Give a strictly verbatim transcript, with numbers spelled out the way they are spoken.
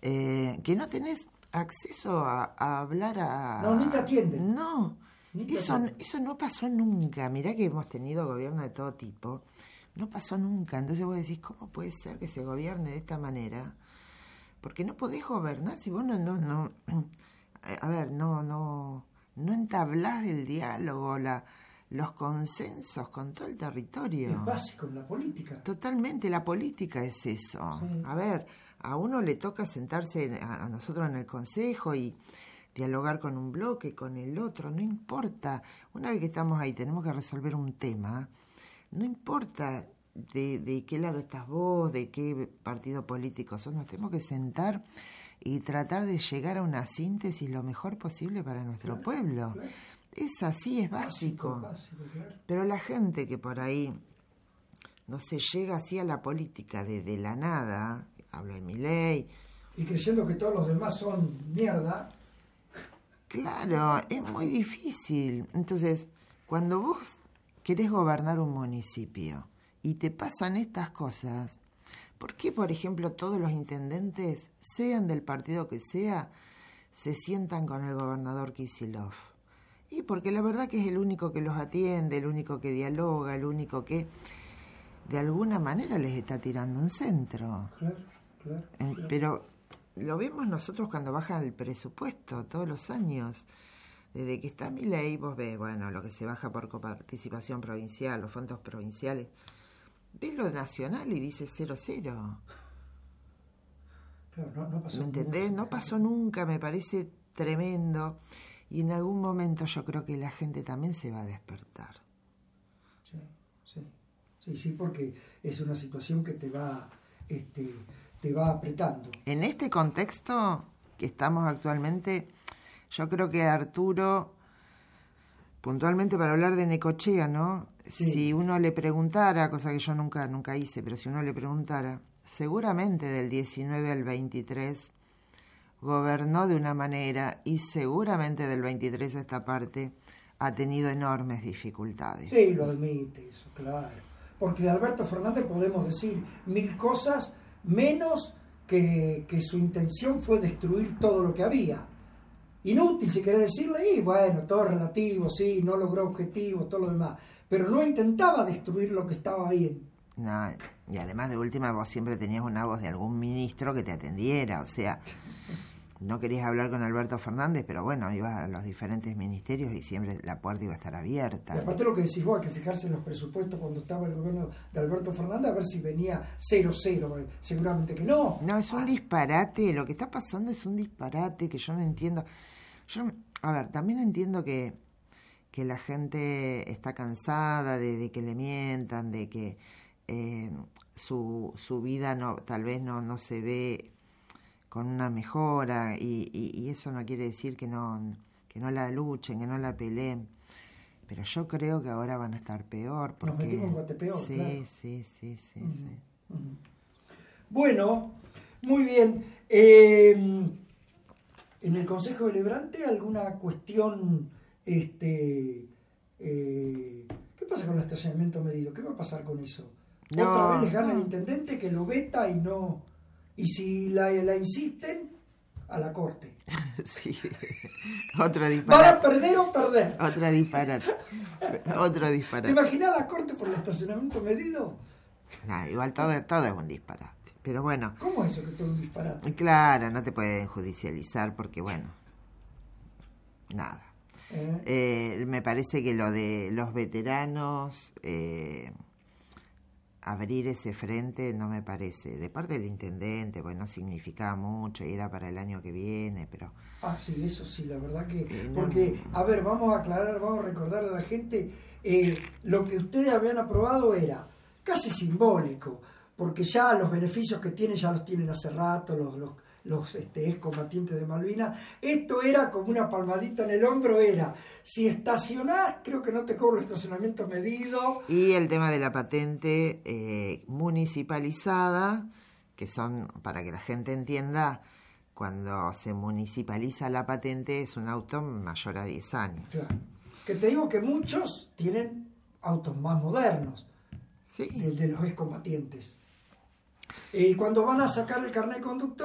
eh, que no tenés acceso a, a hablar a... No, ni te atienden. No, ni te eso, atienden. eso no pasó nunca. Mirá que hemos tenido gobierno de todo tipo. No pasó nunca. Entonces vos decís, ¿cómo puede ser que se gobierne de esta manera? Porque no podés gobernar si vos no... no, no a ver, no, no, no entablás el diálogo, la... los consensos con todo el territorio. Es básico en la política. Totalmente, la política es eso. Sí. A ver, a uno le toca sentarse, a, a nosotros en el consejo y dialogar con un bloque, con el otro, no importa. Una vez que estamos ahí, tenemos que resolver un tema, no importa de, de qué lado estás vos, de qué partido político sos, nos tenemos que sentar y tratar de llegar a una síntesis lo mejor posible para nuestro Claro, pueblo. claro. Es así, es básico. Básico, básico, claro. Pero la gente que por ahí, no se llega así a la política desde la nada, hablo de Milei. Y creyendo que todos los demás son mierda. Claro, es muy difícil. Entonces, cuando vos querés gobernar un municipio y te pasan estas cosas, ¿por qué, por ejemplo, todos los intendentes, sean del partido que sea, se sientan con el gobernador Kicillof? Y porque la verdad que es el único que los atiende, el único que dialoga, el único que de alguna manera les está tirando un centro. Claro, claro, claro. Pero lo vemos nosotros cuando baja el presupuesto todos los años. Desde que está Milei, vos ves, bueno, lo que se baja por coparticipación provincial, los fondos provinciales. Ves lo nacional y dice cero cero. Claro, no, no pasó ¿Me entendés? nunca. No pasó nunca, me parece tremendo. Y en algún momento yo creo que la gente también se va a despertar. Sí, sí, sí, sí, porque es una situación que te va, este, te va apretando. En este contexto que estamos actualmente, yo creo que Arturo, puntualmente para hablar de Necochea, ¿no? Sí. Si uno le preguntara, cosa que yo nunca, nunca hice, pero si uno le preguntara, seguramente del diecinueve al veintitrés gobernó de una manera y seguramente del veintitrés a esta parte ha tenido enormes dificultades. Sí, lo admite eso, claro. Porque de Alberto Fernández podemos decir mil cosas, menos que, que su intención fue destruir todo lo que había. Inútil, si querés decirle, y bueno, todo relativo, sí, no logró objetivos, todo lo demás. Pero no intentaba destruir lo que estaba bien. No, y además de última vos siempre tenías una voz de algún ministro que te atendiera, o sea, no querías hablar con Alberto Fernández, pero bueno, ibas a los diferentes ministerios y siempre la puerta iba a estar abierta. Y aparte lo que decís vos, hay que fijarse en los presupuestos cuando estaba el gobierno de Alberto Fernández, a ver si venía cero cero, seguramente que no. No, es un ah. disparate, lo que está pasando es un disparate que yo no entiendo. Yo, a ver, también entiendo que, que la gente está cansada de, de que le mientan, de que eh, su, su vida no tal vez no, no se ve con una mejora y, y, y eso no quiere decir que no, que no la luchen, que no la peleen. Pero yo creo que ahora van a estar peor. Porque... Nos metimos en Guatepeor, sí, claro. sí, sí, sí, Uh-huh. sí. Uh-huh. Bueno, muy bien. Eh, en el Consejo Deliberante, ¿alguna cuestión? Este, eh, ¿Qué pasa con el estacionamiento medido? ¿Qué va a pasar con eso? No, ¿Otra vez les gana no. el intendente que lo veta y no? Y si la, la insisten, a la corte. Sí, otro ¿Van a disparate. perder o perder? Otro disparate. Otro ¿Te disparate. imaginas la corte por el estacionamiento medido? Nah, igual todo, todo es un disparate. Pero bueno, ¿Cómo es eso que todo es un disparate? claro, no te pueden judicializar porque, bueno, nada. ¿Eh? Eh, me parece que lo de los veteranos, eh, abrir ese frente no me parece. De parte del intendente, pues no significaba mucho y era para el año que viene, pero... Ah, sí, eso sí, la verdad que... Eh, no, porque, no. a ver, vamos a aclarar, vamos a recordarle a la gente, eh, lo que ustedes habían aprobado era casi simbólico, porque ya los beneficios que tienen ya los tienen hace rato, los, los, los este, excombatientes de Malvinas. Esto era como una palmadita en el hombro, era, si estacionás, creo que no te cobro el estacionamiento medido. Y el tema de la patente eh, municipalizada, que son, para que la gente entienda, cuando se municipaliza la patente es un auto mayor a diez años. Claro. Que te digo que muchos tienen autos más modernos, Sí. de, de los excombatientes. Y cuando van a sacar el carnet de conductor,